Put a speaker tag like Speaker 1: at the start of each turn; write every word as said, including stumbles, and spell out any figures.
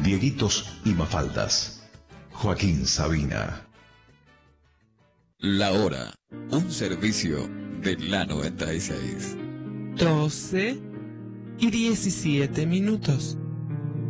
Speaker 1: Dieguitos y Mafaldas. Joaquín Sabina.
Speaker 2: La hora, un servicio de la noventa y seis.
Speaker 3: doce y diecisiete minutos.